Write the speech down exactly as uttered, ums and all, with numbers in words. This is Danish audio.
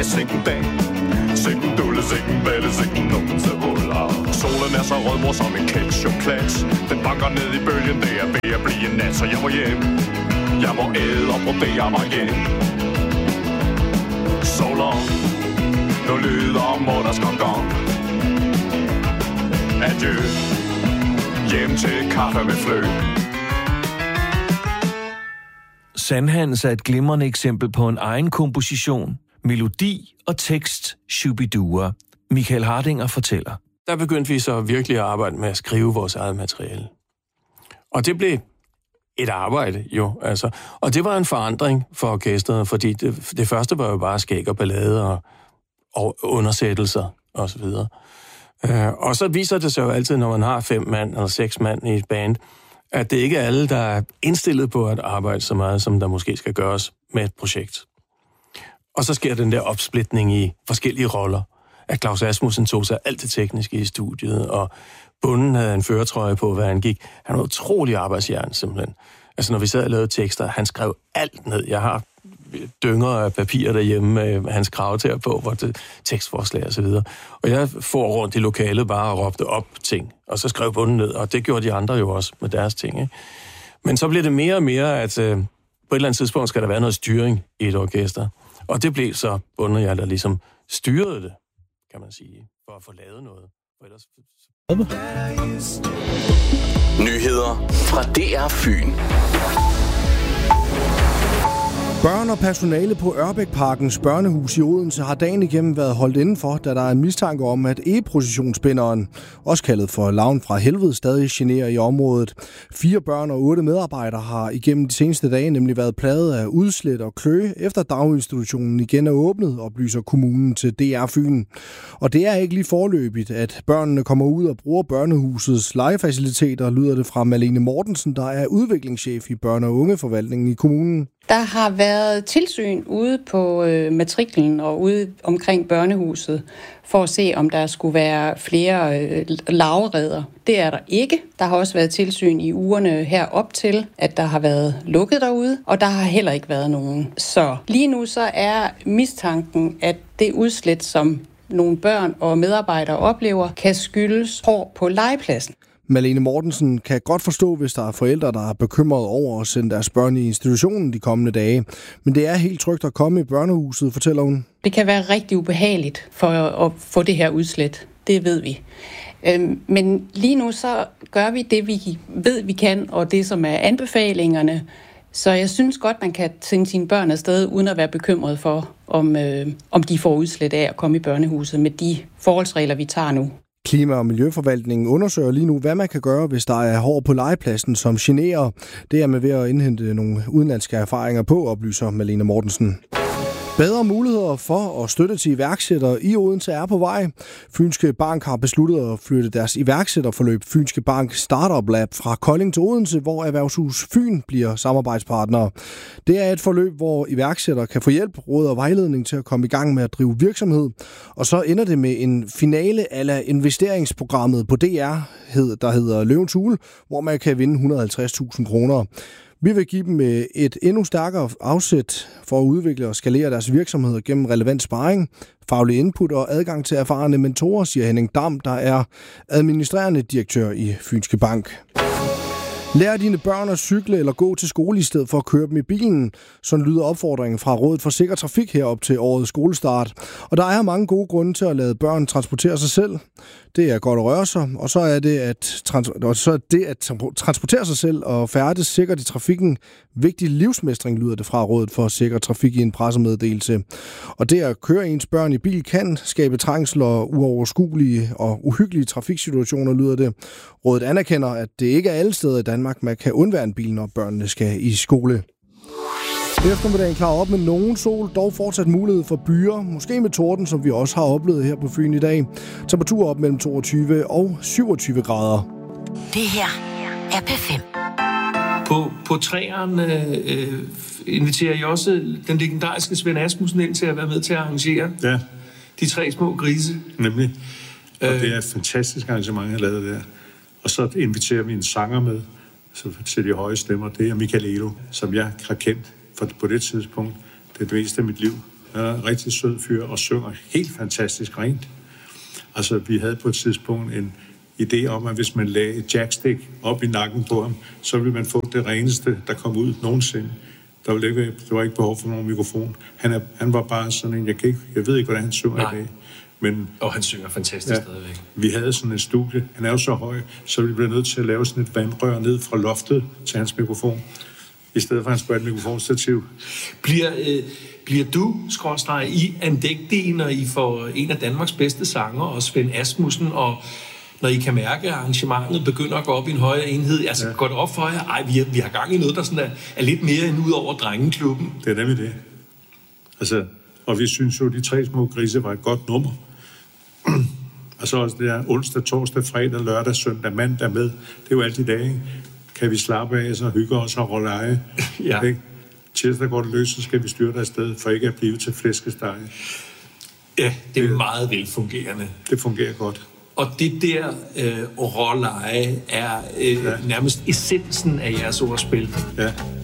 Sikken dag, sikken dulle, sikken balle, sikken nogen til huller. Solen er så rød, mor, som en ketchup-klats. Den banker ned i bølgen, det er ved at blive nat, så jeg må hjem. Jeg må æde og brodere mig hjem. Så long, nu lyder mutters gong-gong. Adieu, hjem til kaffe med flø. Sandhans er et glimrende eksempel på en egen komposition, melodi og tekst, shubidua. Michael Hardinger fortæller. Der begyndte vi så virkelig at arbejde med at skrive vores eget materiale. Og det blev et arbejde, jo. Altså. Og det var en forandring for orkestret, fordi det, det første var jo bare skæg og ballade og, og undersættelser og så videre. Uh, og så viser det sig jo altid, når man har fem mand eller seks mand i et band, at det ikke er alle, der er indstillet på at arbejde så meget, som der måske skal gøres med et projekt. Og så sker den der opsplitning i forskellige roller. At Claus Asmussen tog sig alt det tekniske i studiet, og bunden havde en føretrøje på, hvad han gik. Han var utrolig arbejdsjern, simpelthen. Altså, når vi sad og lavede tekster, han skrev alt ned. Jeg har dynger af papir derhjemme med hans kravtær på, hvor det tekstforslag og så videre. Og jeg får rundt i lokalet bare og råbte op ting, og så skrev bunden ned, og det gjorde de andre jo også med deres ting, ikke? Men så blev det mere og mere, at øh, på et eller andet tidspunkt skal der være noget styring i et orkester. Og det blev så bunden, jeg der ligesom styrede det, kan man sige, for at få lavet noget. For ellers... Nyheder fra D R Fyn. Børn og personale på Ørbækparkens børnehus i Odense har dagen igennem været holdt indenfor, da der er en mistanke om, at e-processionsspænderen, også kaldet for Lavn fra Helvede, stadig generer i området. Fire børn og otte medarbejdere har igennem de seneste dage nemlig været plaget af udslæt og kløe, efter daginstitutionen igen er åbnet, oplyser kommunen til D R Fyn. Og det er ikke lige forløbigt, at børnene kommer ud og bruger børnehusets legefaciliteter, lyder det fra Malene Mortensen, der er udviklingschef i børne- og ungeforvaltningen i kommunen. Der har været tilsyn ude på øh, matriklen og ude omkring børnehuset for at se, om der skulle være flere øh, lagereder. Det er der ikke. Der har også været tilsyn i ugerne herop til, at der har været lukket derude, og der har heller ikke været nogen. Så lige nu så er mistanken, at det udslæt, som nogle børn og medarbejdere oplever, kan skyldes hår på legepladsen. Malene Mortensen kan godt forstå, hvis der er forældre, der er bekymrede over at sende deres børn i institutionen de kommende dage. Men det er helt trygt at komme i børnehuset, fortæller hun. Det kan være rigtig ubehageligt for at få det her udslæt. Det ved vi. Men lige nu så gør vi det, vi ved, vi kan, og det, som er anbefalingerne. Så jeg synes godt, man kan sende sine børn afsted, uden at være bekymret for, om, øh, om de får udslæt af at komme i børnehuset med de forholdsregler, vi tager nu. Klima- og Miljøforvaltningen undersøger lige nu, hvad man kan gøre, hvis der er hår på legepladsen, som generer. Det er med ved at indhente nogle udenlandske erfaringer på, oplyser Malene Mortensen. Bedre muligheder for at støtte til iværksættere i Odense er på vej. Fynske Bank har besluttet at flytte deres iværksætterforløb Fynske Bank Startup Lab fra Kolding til Odense, hvor Erhvervshus Fyn bliver samarbejdspartner. Det er et forløb, hvor iværksættere kan få hjælp, råd og vejledning til at komme i gang med at drive virksomhed. Og så ender det med en finale a la investeringsprogrammet på D R, der hedder Løvens Hule, hvor man kan vinde et hundrede og halvtreds tusind kroner. Vi vil give dem et endnu stærkere afsæt for at udvikle og skalere deres virksomheder gennem relevant sparring, faglig input og adgang til erfarne mentorer, siger Henning Dam, der er administrerende direktør i Fynske Bank. Lær dine børn at cykle eller gå til skole i stedet for at køre dem i bilen. Sådan lyder opfordringen fra Rådet for Sikker Trafik herop til årets skolestart. Og der er mange gode grunde til at lade børn transportere sig selv. Det er godt at røre sig, og så er det at, trans- og så er det at transportere sig selv og færdes sikkert i trafikken vigtig livsmestring, lyder det fra Rådet for Sikker Trafik i en pressemeddelelse. Og det at køre ens børn i bil kan skabe trængsel og uoverskuelige og uhyggelige trafiksituationer, lyder det. Rådet anerkender, at det ikke er alle steder i Danmark, man kan undvære en bil, når børnene skal i skole. Eftermiddagen klarer op med nogen sol, dog fortsat mulighed for byer, måske med torden, som vi også har oplevet her på Fyn i dag. Temperatur op mellem toogtyve og syvogtyve grader. Det her er P fem. På, på træerne øh, inviterer I også den legendariske Svend Asmussen ind til at være med til at arrangere ja. de tre små grise. Nemlig. Og øh. det er et fantastisk arrangement, jeg har lavet der. Og så inviterer vi en sanger med, så til de høje stemmer. Det er Michael Elo, som jeg har kendt for på det tidspunkt. Det er det meste af mit liv. Han er en rigtig sød fyr og synger helt fantastisk rent. Altså, vi havde på et tidspunkt en idé om, at hvis man lagde et jackstick op i nakken på ham, så ville man få det reneste, der kom ud nogensinde. Der var ikke, der var ikke behov for nogen mikrofon. Han, er, han var bare sådan en, jeg, kan ikke, jeg ved ikke, hvordan han synger Nej. i dag. Men, og han synger fantastisk ja, stadigvæk. Vi havde sådan et studie, han er jo så høj, så vi blev nødt til at lave sådan et vandrør ned fra loftet til hans mikrofon, i stedet for at han skulle have et mikrofonstativ. Bliver, øh, bliver du, skråstreg, I andægtige, når I får en af Danmarks bedste sanger, og Svend Asmussen, og når I kan mærke, at arrangementet begynder at gå op i en højere enhed? Altså, ja. Går det op for jer? Ej, vi har, vi har gang i noget, der sådan er, er lidt mere end ud over drengeklubben. Det er nemlig det. Altså, og vi synes jo, at De Tre Små Grise var et godt nummer. Og så også det der onsdag, torsdag, fredag, lørdag, søndag, mandag med. Det er jo alle de dage, ikke? Kan vi slappe af, så hygge os og holde eje. Ja. Ikke? Tirsdag går det løs, så skal vi styre der afsted, for ikke at blive til flæskesteg. Ja, det er det, meget velfungerende. Det fungerer godt. Og det der øh, rolleje er øh, ja. nærmest essensen af jeres ordspil. Ja.